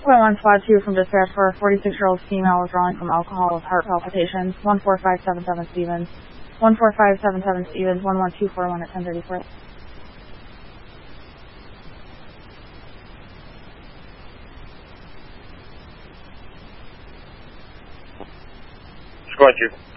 6.1 Squad 2 from dispatch for a 46-year-old female withdrawing from alcohol with heart palpitations. 14577 Stevens. 14577 Stevens, 11241 at 1034. Squad 2.